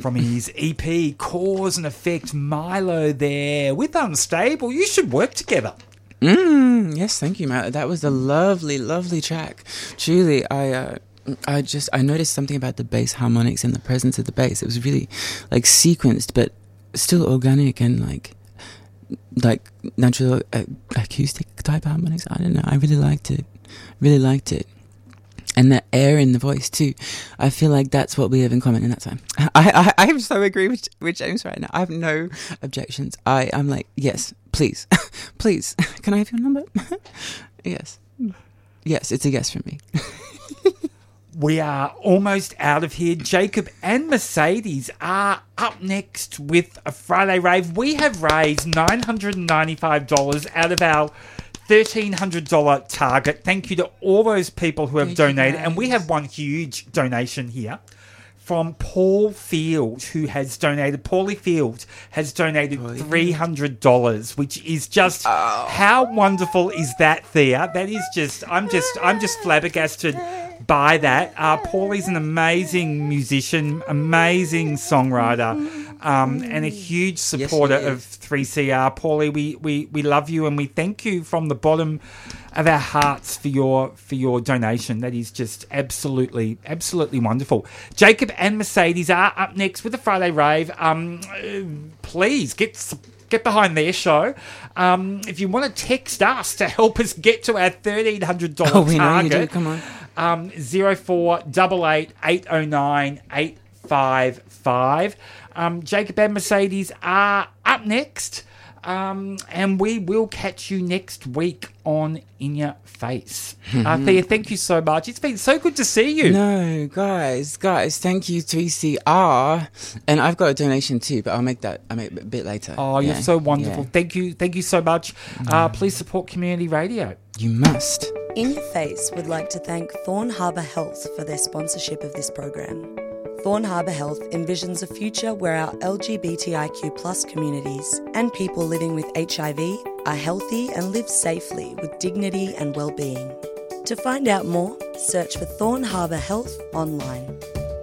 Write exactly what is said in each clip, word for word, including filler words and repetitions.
from his E P Cause and Effect. Milo there with Unstable. You should work together. Mm, yes, thank you, Matt. That was a lovely, lovely track. Truly, I, uh, I just I noticed something about the bass harmonics and the presence of the bass. It was really like sequenced, but still organic and like like natural uh, acoustic type harmonics. I don't know. I really liked it. Really liked it. And the air in the voice too. I feel like that's what we have in common in that time. I I, I so agree with, with James right now. I have no objections. I I'm like, yes, please, please. Can I have your number? Yes, yes. It's a yes from me. We are almost out of here. Jacob and Mercedes are up next with a Friday rave. We have raised nine hundred ninety-five dollars out of our thirteen hundred dollars target. Thank you to all those people who have Thank donated. And we have one huge donation here from Paul Field, who has donated. Paulie Field has donated Paulie. three hundred dollars, which is just, oh. How wonderful is that, Thea? That is just, I'm just, I'm just flabbergasted by that. Uh, Paulie's an amazing musician, amazing songwriter, um, and a huge supporter yes, of three C R. Paulie, we, we, we love you and we thank you from the bottom of our hearts for your for your donation. That is just absolutely, absolutely wonderful. Jacob and Mercedes are up next with the Friday Rave. Um, please get get behind their show. Um, if you want to text us to help us get to our thirteen hundred dollars oh, we target, know you do. Come on. Um, zero four eight eight eight oh nine eight five five. Um, Jacob and Mercedes are up next. Um, and we will catch you next week on In Your Face. uh, Thea, thank you so much. It's been so good to see you. No, guys, guys, thank you, three C R. And I've got a donation too, but I'll make that I'll make a bit later. Oh, yeah. You're so wonderful. Yeah. Thank you. Thank you so much. Uh, please support community radio. You must. In Your Face would like to thank Thorn Harbour Health for their sponsorship of this program. Thorn Harbour Health envisions a future where our L G B T I Q plus communities and people living with H I V are healthy and live safely with dignity and well-being. To find out more, search for Thorn Harbour Health online.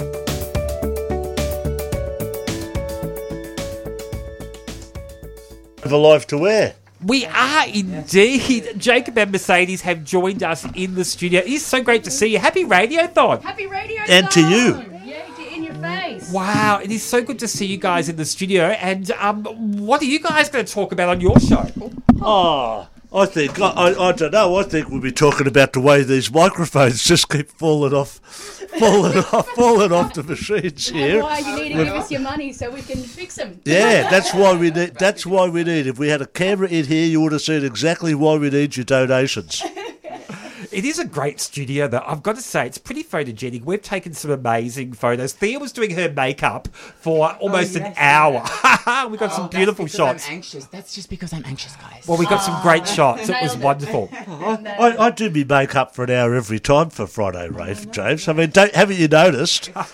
Have a life to wear. We are indeed. Yes. Jacob and Mercedes have joined us in the studio. It is so great to see you. Happy Radiothon. Happy Radiothon. And to you. Face. Wow, it is so good to see you guys in the studio. And um, what are you guys going to talk about on your show? Oh, I think, I, I, I don't know, I think we'll be talking about the way these microphones just keep falling off, falling off, falling off the machines here. And why you need to give us your money so we can fix them. Yeah, that's why we need, that's why we need, if we had a camera in here, you would have seen exactly why we need your donations. It is a great studio, though. I've got to say, it's pretty photogenic. We've taken some amazing photos. Thea was doing her makeup for almost oh, yes, an hour. Yeah. We got oh, some beautiful that's shots. I'm anxious. That's just because I'm anxious, guys. Well, we got oh. some great shots. It was it. wonderful. I, I, I do me makeup for an hour every time for Friday Rave, James. I mean, don't, haven't you noticed? The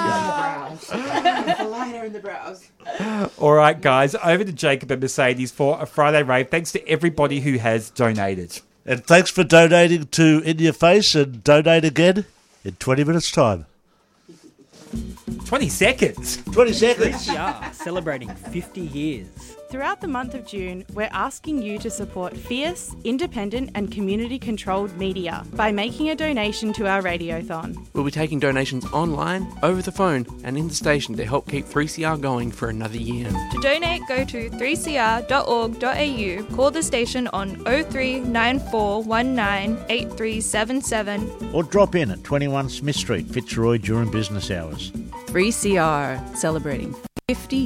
liner in the brows. All right, guys, over to Jacob and Mercedes for a Friday Rave. Thanks to everybody who has donated. And thanks for donating to In Your Face, and donate again in twenty minutes' time. twenty seconds? twenty seconds. three C R, celebrating fifty years. Throughout the month of June, we're asking you to support fierce, independent and community-controlled media by making a donation to our Radiothon. We'll be taking donations online, over the phone and in the station to help keep three C R going for another year. To donate, go to three c r dot org dot a u, call the station on oh three nine four one nine eight three seven seven or drop in at twenty-one Smith Street, Fitzroy during business hours. three C R, celebrating fifty